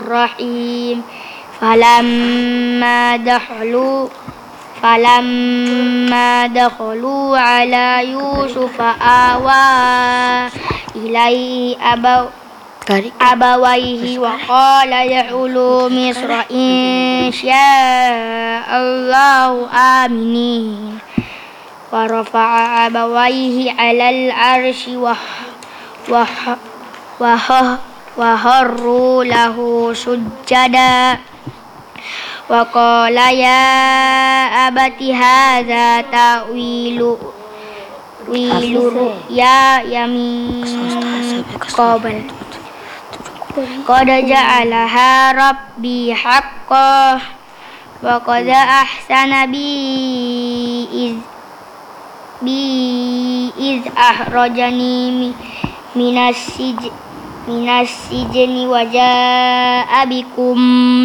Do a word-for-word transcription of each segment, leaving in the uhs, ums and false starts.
الرحيم فلما دخلوا فلما دخلوا على يوسف آوى إليه أبو أبويه وقال ادخلوا مصر إن شاء الله آمنين ورفع أبويه على العرش وخروا له سجدا وقال يا أبت هذا تأويل رؤياي من قبل قد جعلها ربي حقا وقد أحسن بي إذ, بي إذ أخرجني من السجن, من السجن وجاء بكم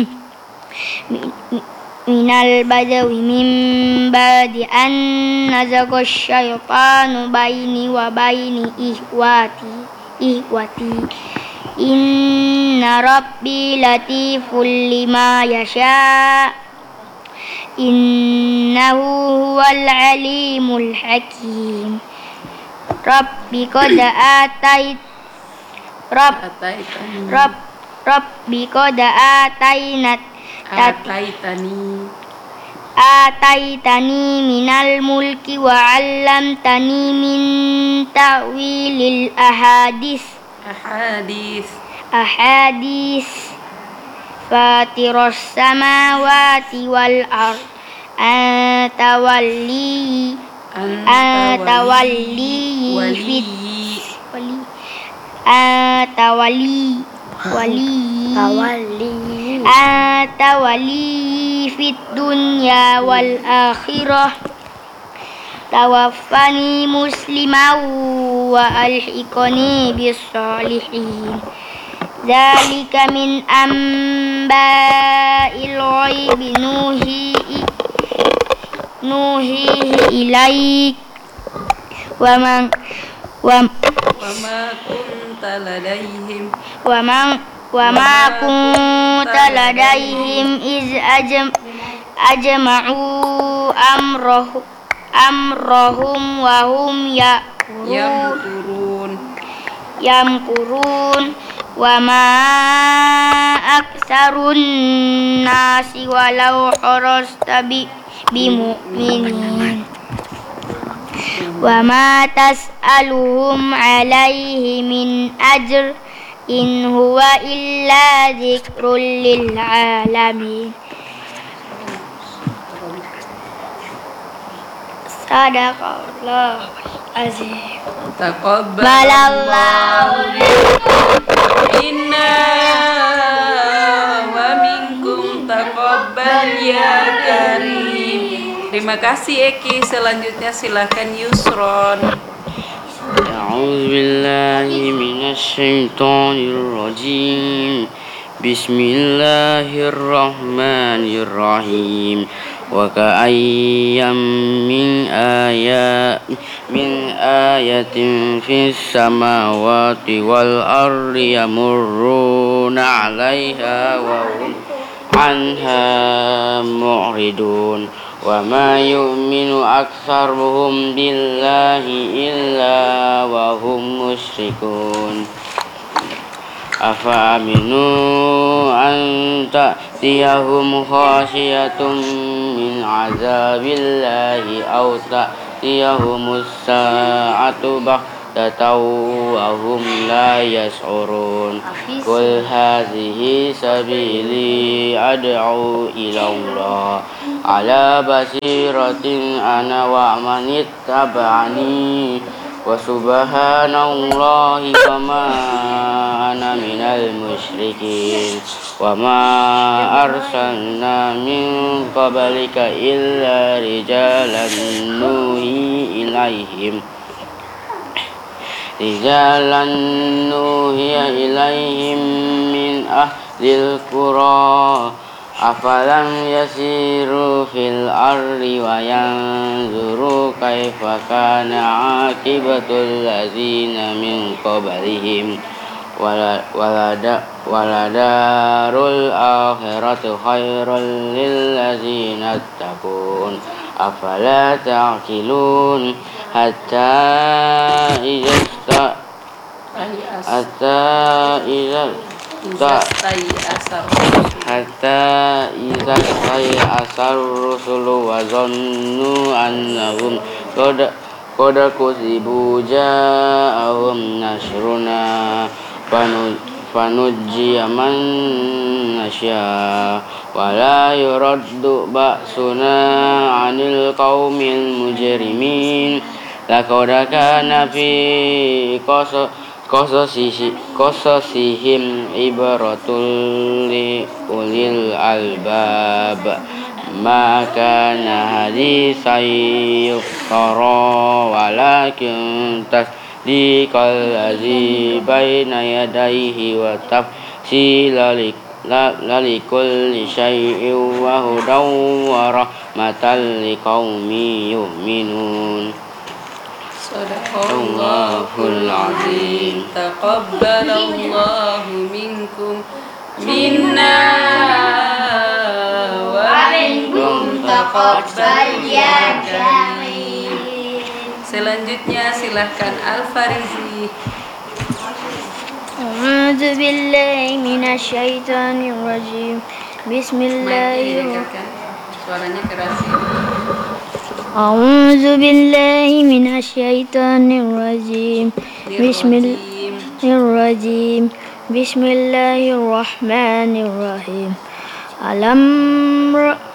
من البدو من بعد أن نزغ الشيطان بيني وبين إخوتي إخوتي إن ربي لطيف لما يشاء إنه هو العليم الحكيم ربي قد آتيت رب رب ربي قد آتينا آتيتني آتيتني من الملك وعلمتني من تأويل الأحاديث أحاديث أحاديث فاطر السماوات والأرض أنت ولي أنت ولي في أنت ولي ولي أنت ولي في الدنيا والآخرة توفني مسلما وألحقني بالصالحين ذلك من أنباء الغيب نوحيه إليك ومن وما كنت لديهم ومن وما كنت لديهم إذ أجم أجمعوا أمره أمرهم وهم يمكرون يمكرون وما أكثر الناس ولو حرصت بمؤمنين وما تسألهم عليه من أجر إن هو إلا ذكر للعالمين صدق الله العظيم تقبل الله منا ومنkum taqabbal ya karim. Terima kasih Eki. Selanjutnya silakan Yusron. أعوذ بالله من الشيطان الرجيم بسم الله الرحمن الرحيم وكأين من آية من آية في السماوات والأرض يمرون عليها وهم عنها معرضون وما يؤمن أكثرهم بالله إلا وهم مشركون أفأمنوا أن تأتيهم خاشية من عذاب الله أو تأتيهم الساعة بغتة وهم لا يشعرون قل هذه سبيلي أدعو إلى الله على بصيرة أنا ومن اتبعني وسبحان الله وما أنا من المشركين وما أرسلنا من قبلك إلا رجالا نوحي إليهم رجالا نوحي إليهم من أهل القرى أفلم يسيروا في الأرض وينظروا كيف كان عاقبة الذين من قبلهم wala walada waladarul akhiratu khairul lil ladzina taqun afala ta'qilun hatta idza hatta idza Izastai asar hatta idza asar rusulu wa zannu annahum qad qad kuzibu ja'ahum nasruna fanujjiya man nasya wa la yuraddu ba'suna 'anil qaumil mujrimin laqad kana fi qasasihim qasasihim ibaratul li ulil albab ma kana haditsan yuftara walakin tasdiqal ladzi baina yadayhi wa tafsila likulli syai'in wa hudan wa rahmatan liqaumin yu'minun. Sadaqallahul azim. Taqabbalallahu minkum minna wa minkum taqabbal ya karim. Selanjutnya silahkan Al-Farizi. A'udzu billahi minasyaitonir rajim. Bismillahirrahmanirrahim. Suaranya keras. A'udzu billahi minasyaitonir rajim. Bismillahirrahmanirrahim. Bismillahirrahmanirrahim. Alam